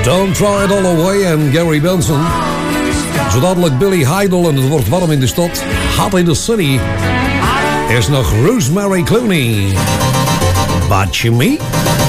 Don't Try It All Away en Gary Benson. Zo dadelijk Billy Idol en het wordt warm in de stad. Hot in the City. Er is nog Rosemary Clooney. But you me?